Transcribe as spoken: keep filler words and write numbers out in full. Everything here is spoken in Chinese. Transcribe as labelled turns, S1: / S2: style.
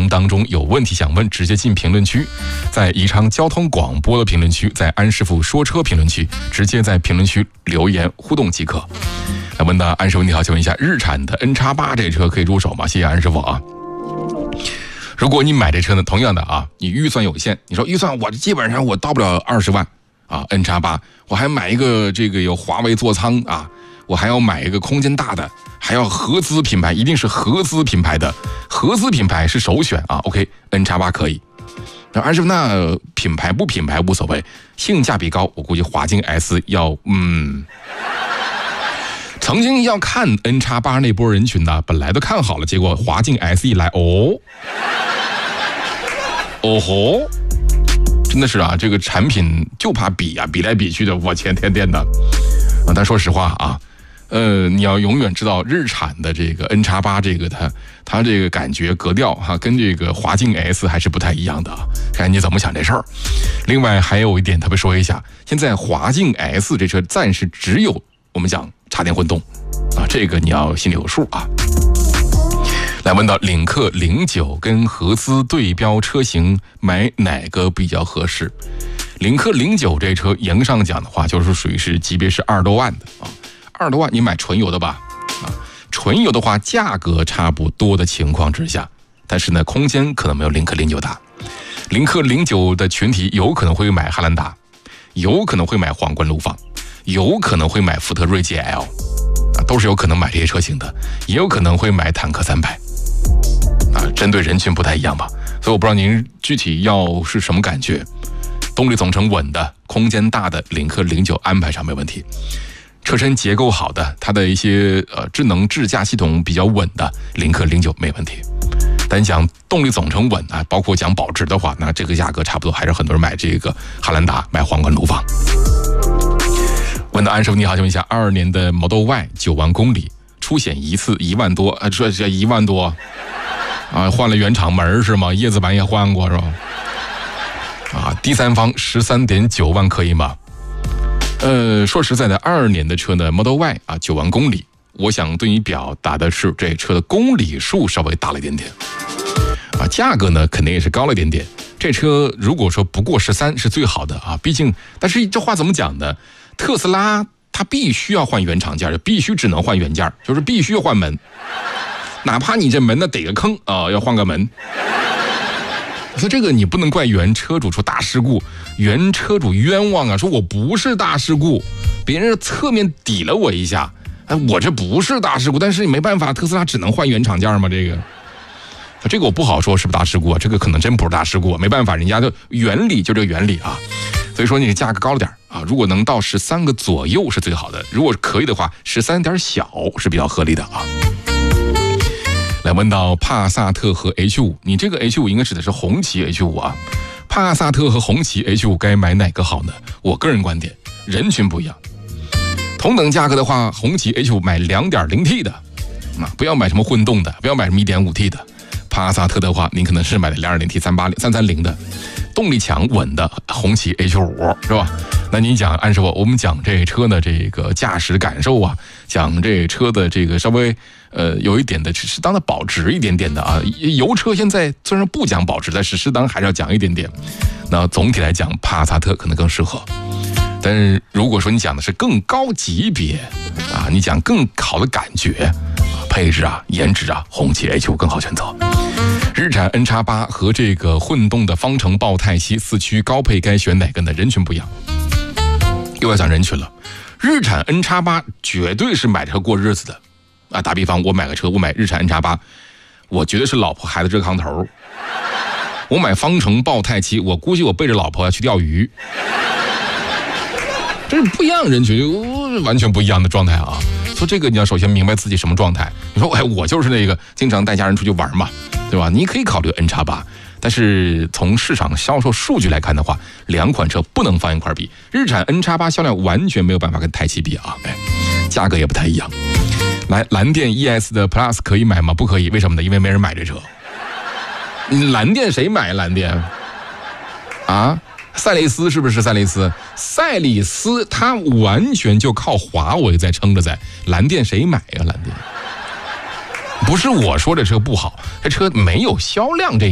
S1: 程当中有问题想问，直接进评论区，在宜昌交通广播的评论区，在安师傅说车评论区，直接在评论区留言互动即可。来问到安师傅你好，请问一下，日产的 N 叉八 这车可以入手吗？谢谢安师傅啊。如果你买这车呢，同样的啊，你预算有限，你说预算我基本上我到不了二十万啊 ，N 叉八，我还买一个这个有华为座舱啊，我还要买一个空间大的，还要合资品牌，一定是合资品牌的，合资品牌是首选啊。OK，N 叉八可以。那安师傅，那品牌不品牌无所谓，性价比高，我估计华境 S 要嗯。曾经要看 N 叉八 那波人群呢，本来都看好了，结果华境 S 一来，哦，哦吼，真的是啊，这个产品就怕比啊，比来比去的，我天天天的啊！但说实话啊，呃，你要永远知道日产的这个 N 叉八 这个它它这个感觉格调哈、啊，跟这个华境 S 还是不太一样的，看你怎么想这事儿。另外还有一点特别说一下，现在华境 S 这车暂时只有我们讲插电混动啊，这个你要心里有数啊。来问到领克零九跟合资对标车型买哪个比较合适？领克零九这车严格上讲的话，就是属于是级别是二十多万的啊，二十多万你买纯油的吧？啊，纯油的话价格差不多的情况之下，但是呢空间可能没有领克零九大。领克零九的群体有可能会买汉兰达，有可能会买皇冠陆放，有可能会买福特锐界 L， 啊，都是有可能买这些车型的，也有可能会买坦克三百，啊，针对人群不太一样吧，所以我不知道您具体要是什么感觉。动力总成稳的，空间大的领克零九安排上没问题，车身结构好的，它的一些呃智能智驾系统比较稳的领克零九没问题。但讲动力总成稳啊，包括讲保值的话，那这个价格差不多还是很多人买这个汉兰达，买皇冠陆放。问到安师傅你好，请问一下，二二年的 Model Y 九万公里，出险一次一万多，啊，这这一万多啊，换了原厂门是吗？叶子板也换过是吧？啊，第三方十三点九万可以吗？呃，说实在的，二二年的车呢 ，Model Y 啊，九万公里，我想对你表达的是这车的公里数稍微大了一点点，啊，价格呢肯定也是高了一点点。这车如果说不过十三是最好的啊，毕竟，但是这话怎么讲呢？特斯拉它必须要换原厂件，必须只能换原件，就是必须换门，哪怕你这门呢得个坑啊，要换个门。所以这个你不能怪原车主出大事故，原车主冤枉啊！说我不是大事故，别人侧面抵了我一下，哎，我这不是大事故，但是你没办法，特斯拉只能换原厂件嘛，这个，这个我不好说是不是大事故啊，这个可能真不是大事故，没办法，人家的原理就这个原理啊。所以说你价格高了点啊，如果能到十三个左右是最好的，如果可以的话，十三点小是比较合理的啊。来问到帕萨特和 H 五， 你这个 H 五 应该指的是红旗 H 五 啊，帕萨特和红旗 H 五 该买哪个好呢？我个人观点，人群不一样，同等价格的话，红旗 H 五 买 两点零 T 的啊，不要买什么混动的，不要买什么 一点五 T 的。帕萨特的话，您可能是买的 两点零 T 三八零三三零的，动力强稳的红旗 H 五 是吧？那你讲，按说我们讲这车的这个驾驶感受啊，讲这车的这个稍微呃有一点的适当的保值一点点的啊，油车现在虽然不讲保值，但是适当还是要讲一点点。那总体来讲，帕萨特可能更适合。但是如果说你讲的是更高级别啊，你讲更好的感觉、配置啊、颜值啊，红旗 H 五 更好选择。日产 N 叉八 和这个混动的方程豹泰系四驱高配该选哪个呢？人群不一样，又要讲人群了。日产 N 叉八 绝对是买车过日子的啊！打比方，我买个车，我买日产 N 叉八，我绝对是老婆孩子热炕头。我买方程豹泰系，我估计我背着老婆要去钓鱼。这是不一样人群，完全不一样的状态啊！所以这个你要首先明白自己什么状态。你说，哎，我就是那个经常带家人出去玩嘛，对吧？你可以考虑 N 叉八，但是从市场销售数据来看的话，两款车不能放一块比。日产 N 叉八 销量完全没有办法跟泰系比啊，哎，价格也不太一样。来，蓝电 E S 的 Plus 可以买吗？不可以，为什么呢？因为没人买这车。蓝电谁买蓝电？啊？赛力斯是不是赛力斯？赛力斯它完全就靠华为在撑着在，蓝电谁买呀？蓝电不是我说这车不好，这车没有销量这